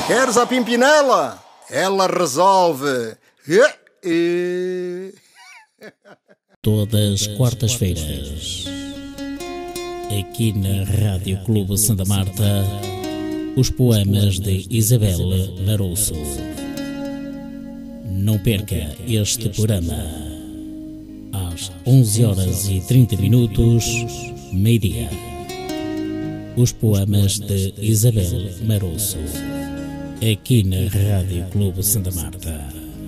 Queres a Pimpinela? Ela resolve. Todas quartas-feiras, aqui na Rádio Clube Santa Marta, os poemas de Isabel Larouço. Não perca este programa, às 11h30, meio-dia. Os poemas de Isabel Larouço, aqui na Rádio Clube Santa Marta.